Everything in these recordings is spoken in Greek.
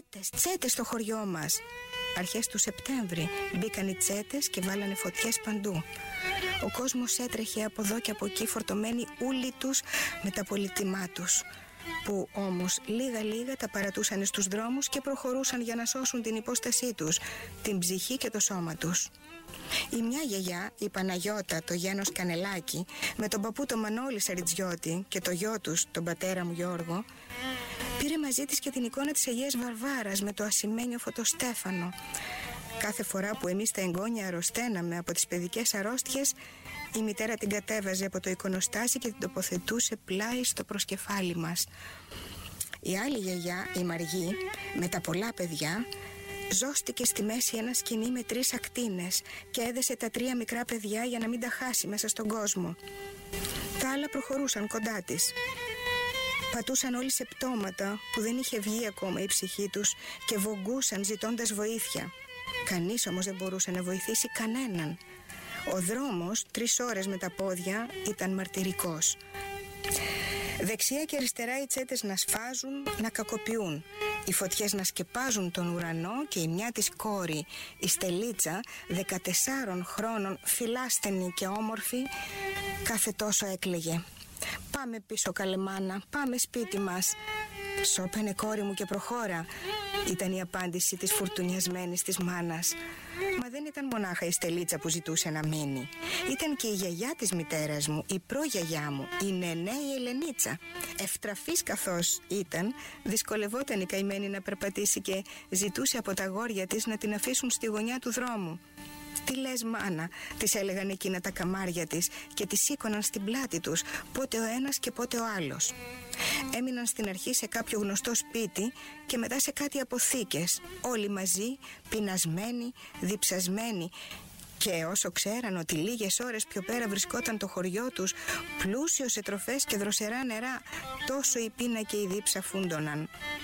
Τσέτες στο χωριό μας. Αρχές του Σεπτέμβρη μπήκαν οι τσέτες και βάλανε φωτιές παντού. Ο κόσμος έτρεχε από εδώ και από εκεί, φορτωμένοι όλοι τους με τα πολυτιμά τους, που όμως λίγα τα παρατούσαν στους δρόμους και προχωρούσαν για να σώσουν την υπόστασή τους, την ψυχή και το σώμα τους. Η μια γιαγιά, η Παναγιώτα, το γένος Κανελάκη, με τον παππού τον Μανώλη Σαριτζιώτη και το γιο τους, τον πατέρα μου Γιώργο, πήρε μαζί της και την εικόνα της Αγίας Βαρβάρας με το ασημένιο Φωτοστέφανο. Κάθε φορά που εμείς τα εγγόνια αρρωσταίναμε από τις παιδικές αρρώστιες, η μητέρα την κατέβαζε από το εικονοστάσι και την τοποθετούσε πλάι στο προσκεφάλι μας. Η άλλη γιαγιά, η Μαργή, με τα πολλά παιδιά, ζώστηκε στη μέση ένα σκοινί με 3 ακτίνες και έδεσε τα 3 μικρά παιδιά για να μην τα χάσει μέσα στον κόσμο. Τα άλλα προχωρούσαν κοντά της. Πατούσαν όλοι σε πτώματα που δεν είχε βγει ακόμα η ψυχή τους και βογκούσαν ζητώντας βοήθεια. Κανείς όμως δεν μπορούσε να βοηθήσει κανέναν. Ο δρόμος 3 ώρες με τα πόδια ήταν μαρτυρικός. Δεξιά και αριστερά οι τσέτες να σφάζουν, να κακοποιούν. Οι φωτιές να σκεπάζουν τον ουρανό και η μια της κόρη, η Στελίτσα, 14 χρόνων, φιλάστενη και όμορφη, κάθε τόσο έκλαιγε. «Πάμε πίσω, καλεμάνα, πάμε σπίτι μας». «Σώπαινε, κόρη μου, και προχώρα», ήταν η απάντηση της φουρτουνιασμένης της μάνας. Μα δεν ήταν μονάχα η Στελίτσα που ζητούσε να μείνει. Ήταν και η γιαγιά της μητέρας μου, η προγιαγιά μου, η Νενέ η Ελενίτσα. Ευτραφής καθώς ήταν, δυσκολευόταν η καημένη να περπατήσει και ζητούσε από τα αγόρια της να την αφήσουν στη γωνιά του δρόμου. «Τι λες, μάνα», της έλεγαν εκείνα τα καμάρια της και τη σήκωναν στην πλάτη τους, πότε ο ένας και πότε ο άλλος. Έμειναν στην αρχή σε κάποιο γνωστό σπίτι και μετά σε κάτι αποθήκες, όλοι μαζί, πεινασμένοι, διψασμένοι. Και όσο ξέραν ότι λίγες ώρες πιο πέρα βρισκόταν το χωριό τους, πλούσιο σε τροφές και δροσερά νερά, τόσο η πείνα και η δίψα φούντωναν.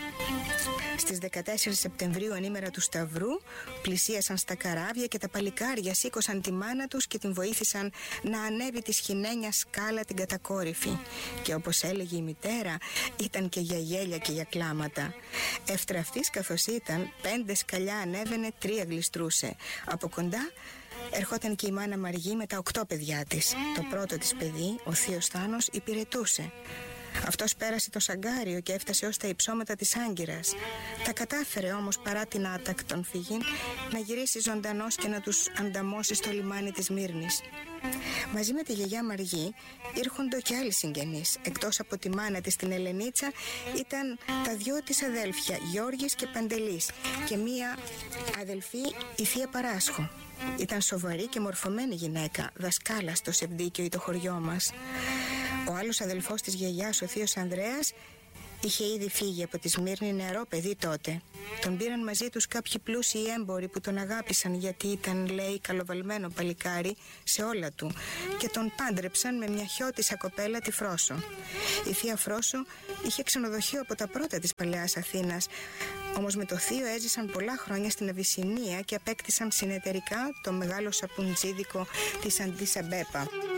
Στις 14 Σεπτεμβρίου, ανήμερα του Σταυρού, πλησίασαν στα καράβια και τα παλικάρια σήκωσαν τη μάνα τους και την βοήθησαν να ανέβει τη σχοινένια σκάλα την κατακόρυφη. Και όπως έλεγε η μητέρα, ήταν και για γέλια και για κλάματα. Ευτραφής καθώς ήταν, 5 σκαλιά ανέβαινε, 3 γλιστρούσε. Από κοντά ερχόταν και η μάνα Μαργή με τα 8 παιδιά της. Το πρώτο της παιδί, ο θείος Θάνος, υπηρετούσε. Αυτός πέρασε το σαγκάριο και έφτασε ως τα υψώματα της Άγκυρας. Τα κατάφερε όμως, παρά την άτακτον φυγή, να γυρίσει ζωντανός και να τους ανταμώσει στο λιμάνι της Μύρνης. Μαζί με τη γιαγιά Μαργή ήρχοντο και άλλοι συγγενείς. Εκτός από τη μάνα της, την Ελενίτσα, ήταν τα 2 της αδέλφια, Γιώργης και Παντελής, και μία αδελφή, η θεία Παράσχο. Ήταν σοβαρή και μορφωμένη γυναίκα, δασκάλα στο Σεβδίκιο ή το χωριό μας. Ο άλλος αδελφός της γιαγιάς, ο θείος Ανδρέας, είχε ήδη φύγει από τη Σμύρνη, νεαρό παιδί τότε. Τον πήραν μαζί τους κάποιοι πλούσιοι έμποροι που τον αγάπησαν, γιατί ήταν, λέει, καλοβαλμένο παλικάρι σε όλα του, και τον πάντρεψαν με μια χιώτισσα κοπέλα, τη Φρόσο. Η θεία Φρόσο είχε ξενοδοχείο από τα πρώτα της παλαιάς Αθήνας, όμως με το θείο έζησαν πολλά χρόνια στην Αβυσσινία και απέκτησαν συνεταιρικά το μεγάλο σαπουτζίδικο της Αντίσα Μπέπα.